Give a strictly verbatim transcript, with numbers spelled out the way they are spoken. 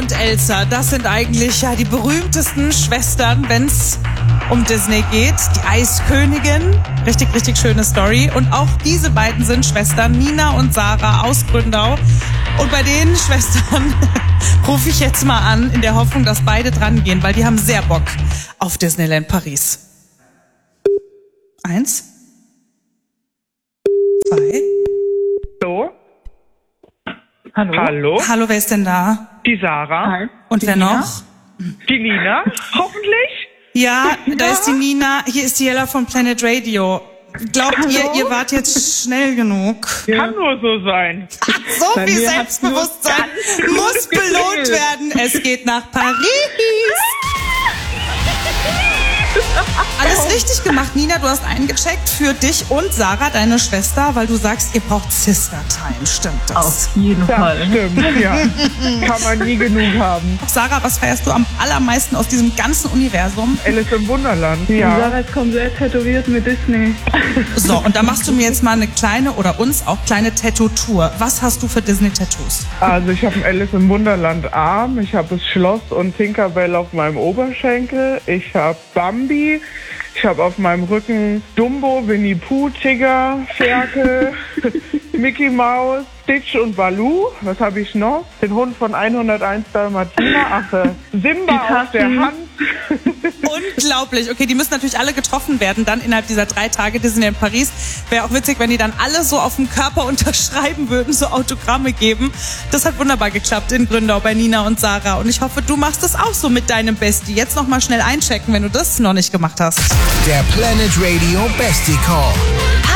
und Elsa, das sind eigentlich ja die berühmtesten Schwestern, wenn es um Disney geht. Die Eiskönigin, richtig, richtig schöne Story. Und auch diese beiden sind Schwestern, Nina und Sarah aus Gründau. Und bei den Schwestern rufe ich jetzt mal an, in der Hoffnung, dass beide dran gehen, weil die haben sehr Bock auf Disneyland Paris. Eins. Zwei. Hallo? Hallo? Hallo? Hallo, wer ist denn da? Die Sarah? Hi. Und wer noch? Die Nina? Hoffentlich? Ja, da ist die Nina. Hier ist die Jella von Planet Radio. Glaubt Hallo? ihr, ihr wart jetzt schnell genug? Ja. Kann nur so sein. So Bei viel mir hat's Selbstbewusstsein nur ganz muss belohnt werden. Es geht nach Paris. Alles richtig gemacht, Nina. Du hast eingecheckt für dich und Sarah, deine Schwester, weil du sagst, ihr braucht Sister Time. Stimmt das? Auf jeden Das Fall. stimmt, ja. Kann man nie genug haben. Sarah, was feierst du am allermeisten aus diesem ganzen Universum? Alice im Wunderland. Ja. Ja. Sarah ist komplett tätowiert mit Disney. So, und da machst du mir jetzt mal eine kleine, oder uns auch kleine Tattoo-Tour. Was hast du für Disney-Tattoos? Also ich habe einen Alice im Wunderland Arm, ich habe das Schloss und Tinkerbell auf meinem Oberschenkel, ich habe Bambi, ich habe auf meinem Rücken Dumbo, Winnie Pooh, Tigger, Ferkel, Mickey Mouse, Stitch und Baloo. Was habe ich noch? Den Hund von hunderteins Dalmatiner. Ach, äh, Simba auf der Hand. Unglaublich. Okay, die müssen natürlich alle getroffen werden, dann innerhalb dieser drei Tage Disneyland Paris. Wäre auch witzig, wenn die dann alle so auf dem Körper unterschreiben würden, so Autogramme geben. Das hat wunderbar geklappt in Gründau bei Nina und Sarah. Und ich hoffe, du machst es auch so mit deinem Bestie. Jetzt noch mal schnell einchecken, wenn du das noch nicht gemacht hast. Der Planet Radio Bestie Call.